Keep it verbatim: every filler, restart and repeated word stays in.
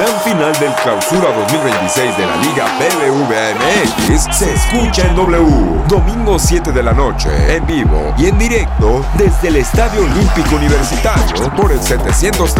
gran final del Clausura dos mil veintiséis de la Liga B B V A M X se escucha en W. Domingo siete de la noche, en vivo y en directo desde el Estadio Olímpico Universitario por el setecientos